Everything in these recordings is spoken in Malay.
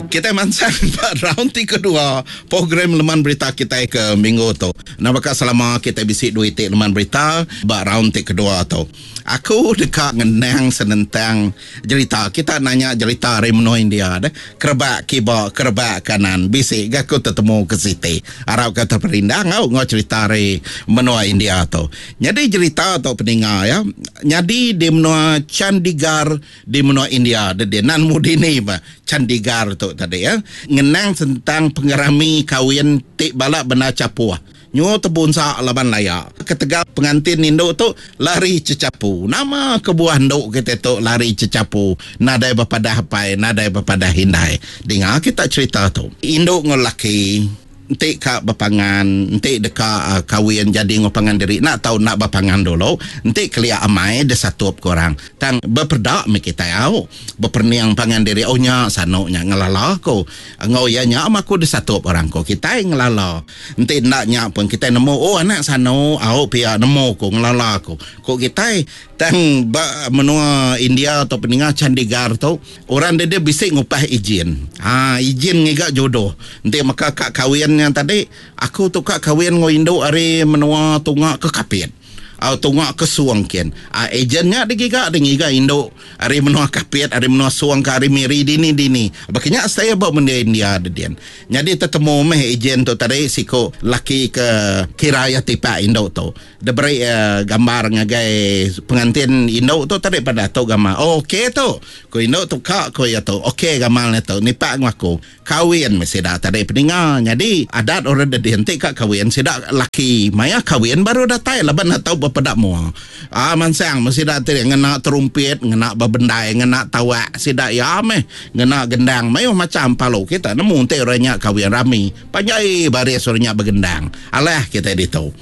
Kita mansang round kedua program Leman Berita kita ke minggu tu. Nampak selama kita bisik dua itik Leman Berita round kedua tu. Aku dekat ngenang senentang cerita. Kita nanya cerita dari menua India dah. Kerbak kibak, kerbak kanan. Bisik aku tetemu ke Siti. Arab kata perindang ngau cerita dari menua India tu. Jadi cerita tu pendengar ya. Jadi di menua Chandigarh di menua India dia nan mudini ba Chandigarh tu tadi ya. Ngenang tentang pengerami kahwin tik balak benar capuah. Nyo tebun sa laban layak. Ketegal pengantin induk tu lari cecapu. Nama kebuah nduk kita tu lari cecapu. Nadai berpadah hapai, nadai berpadah hindai. Dengar kita cerita tu. Induk ngolaki entik kak berpangan, entik dekat kahwin jadi ngopangan diri. Nak tahu nak berpangan dulu, entik kelia amai de satu korang. Tang berperdak me kita au. Berperniang pangan diri oh nya sanoknya ngelala ko. Ngau ya nya aku de satu orang ko. Kita ngelala. Entik nak nya pun kita nemu oh anak sano au pia nemu ko ngelala ko. Ko kita tang menua India atau peningat Chandigarh tu orang dia bisik ngupah izin. Izin ngigak jodoh. Entik maka kak kahwin yang tadi aku tu kak kahwin ngo Indo ari menua tungak ke kapit atau tungak ke suang kian ejennya digiga Indo ari menua kapit ari menua suang ke ari miri dini bakanya saya bawa benda India dedian jadi tetemu meh ejen tu tadi siko laki ke kiraya tipa Indo tu de beri gambar ngagai pengantin Indo tu tadi pada tu gambar okey tu ko Indo tu kak ko ya tu okey gambar tu nipak ngaku kahwin mesti dah tadi pendengar jadi adat orang dah dihentik kak kahwin sidak laki maya kahwin baru datai laban tahu berpedak mua mansang mesti dah tadi ngena terumpet ngena babendai ngena tawak sidak ya meh ngena gendang mayo macam palo kita nemu teh orangnya kahwin rami panjai baris orangnya bergendang alah kita ditu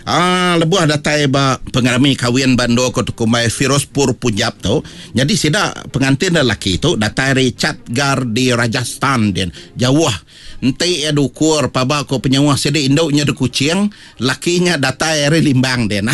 lebuh datai ba pengarami kahwin bando ko tukumai Firozpur Punjab tu. Jadi sida pengantin lelaki tu datai dari Chatgarh di Rajasthan din. Jauh. Ente ya dukur paba ko penyawah sida induknya de kucing, lakinya datai dari Limbang din.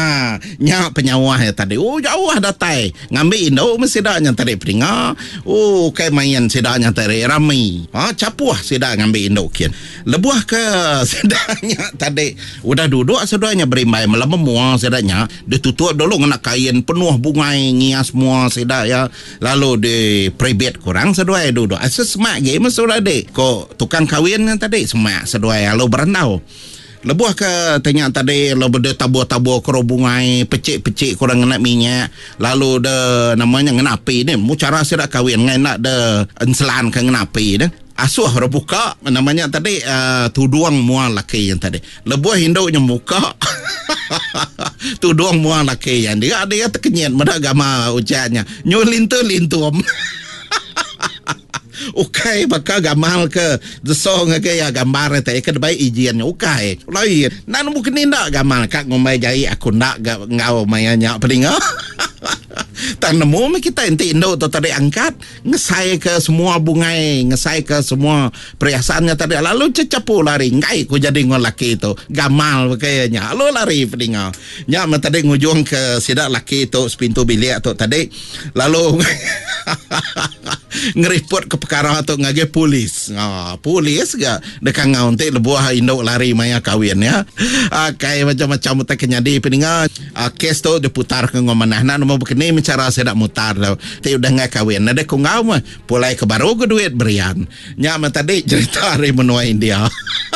Nya penyawah ya tadi. Oh jauh datai. Ngambil induk mesti dah nya tadi peringa. Oh kai main sida nya tadi rami. Capuah sida ngambil induk kian. Lebuh ke sidanya tadi udah duduk sedoanya berimbai malam semua sedanya ditutup dulu kena kain penuh bungai ngias semua sedak ya lalu di pribet kurang sedoai duduk asa semak game sudah dek kok tukang kahwin yang tadi semak sedoai lalu berendau lebuh ke tanya tadi lo berde tabur-tabur kerobungai pecik-pecik kurang kena minyak lalu de namanya ngena api ni mu cara sedak kahwin ngai nak de enselan ke ngena api dah asuh buka namanya tadi tuduang mual laki yang tadi lebuh hinduknya muka tuduang mual laki yang dia terkenyat pada agama ujarnya nyulintu-lintum ukai baka gamal ke desong ke ya gambar teh ke baik izin ukai lain nan mungkin ndak gamal kak ngomai jai aku ndak ngau mayanya pelinga tak nemu kita ente Indo tu tadi angkat ngesai ke semua bungai ngesai ke semua perhiasannya tadi lalu cecapu lari ngai ku jadi ngol laki tu gamal kayaknya lalu lari peninga nya tadi ngujung ke sidak laki tu sepintu bilik tu tadi lalu ngeripot ke perkara tu ngage polis polis ga dekat ngau ente lebuah Indo lari maya kahwin ya kai macam-macam tak kenyadi peninga kes tu diputar ke ngomanah nak mau begini cara saya nak mutar tau. Tapi udah nggak kahwin. Ada ku ngau mah. Pulai ke baru ke duit berian. Nyak tadi cerita dari menua India.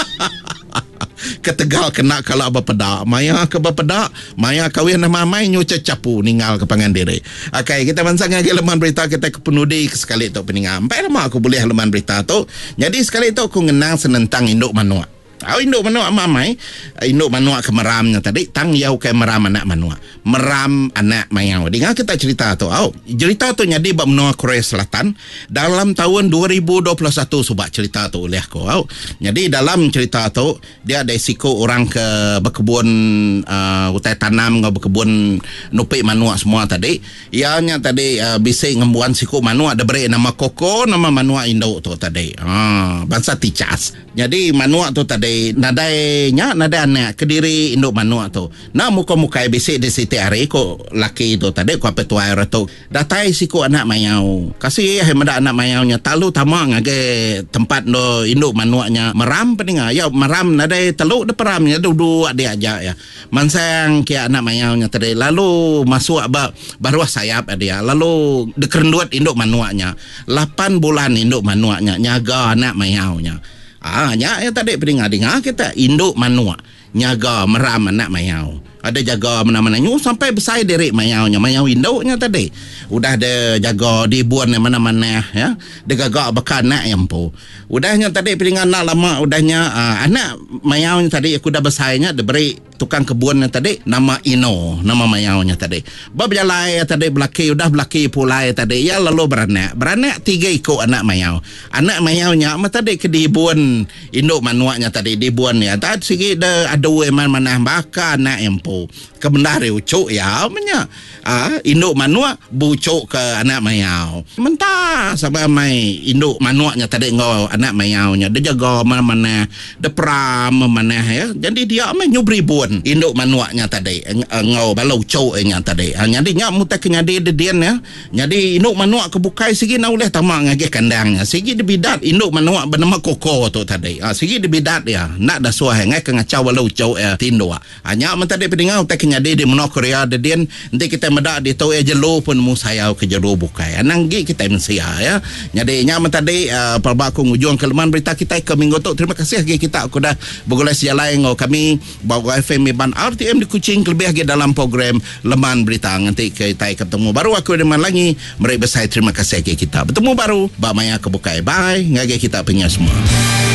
Ketegal kena kalau berpedak. Maya ke berpedak. Maya kahwin sama mai nyuca capu ninggal ke pangan diri. Okay, kita mansang lagi leman berita kita ke penudi sekali tu peninggal. Sampai lama aku boleh leman berita tu. Jadi sekali tu aku ngenang senentang induk manua. Induk manua mamai induk manua ke meramnya tadi tang yau ke meram anak manua meram anak mayau dengar kita cerita tu cerita tu jadi bab menua Korea Selatan dalam tahun 2021 subak cerita tu oleh aku jadi dalam cerita tu dia ada siko orang ke berkebun utai tanam ke berkebun nupik manua semua tadi ianya tadi bisik ngembuan siko manua ada beri nama koko nama manua induk tu tadi bangsa ticas jadi manua tu tadi tadi nadainya nadai anak Kediri induk manuk tu. Na muka-muka bisik di Siti Ari ko laki tu tadi ko petuai tu. Datai siku anak mayau. Kasih meda anak mayaunya talu tama ngage tempat no induk manuknya meram peninga. Ya meram nadai teluk de peramnya duduk dia aja ya. Mansang kia anak mayaunya tadi lalu masuk baru sayap dia. Lalu dekerendut induk manuknya. 8 bulan induk manuknya nyaga anak mayaunya. Nya ya tadi dengar kita induk manuk nyaga meram anak mayau. Ada jaga mana-mana sampai besar dari mayaunya, mayau induknya tadi. Udah ada jaga di buan mana-mana ya. Dia gagak bekan nak yang po. Udahnya tadi peringatan nak lama udahnya anak mayaunya tadi aku dah besarnya diberi tukang kebunnya tadi nama Ino, nama mayaunya tadi. Bab jalai tadi belaki pula tadi ya lalu beranak 3 ikut anak mayau. Anak mayaunya tadi ke di buan induk manuaknya tadi di buan ya. Tadi sikit ada mana baka anak yang kebendari ucuk ya menya induk manuak bucuk ke anak mayau mentah sampai mai induk manuaknya tadi ngau anak mayaunya dia jaga mana-mana dia peram mana ya jadi dia mai nyubri buan induk manuaknya tadi ngau balau ucuk nya tadi jadi nya mutak nyadi dedian ya jadi induk manuak kebukai sigi na oleh tamak ngage kandangnya sigi dibidat induk manuak bernama Koko tu tadi sigi dibidat ya nak dah suah ngai ke ngacau balau ucuk tindua hanya mentadi pedingau tak nyadi di Menok Korea dedian nanti kita medak di tau jelo pun mu sayau ke jero bukai ananggi kita mensia ya nyadi nya mentadi perbaku ngujung kelemahan berita kita ke minggu tu terima kasih lagi kita aku dah bergulas jalan ngo kami bawa FM Ban RTM di Kuching lebih lagi dalam program Leman Berita nanti kita ketemu baru aku dengan lagi mereka besar terima kasih lagi kita bertemu baru Mbak Maya kebukai bye ngage kita punya semua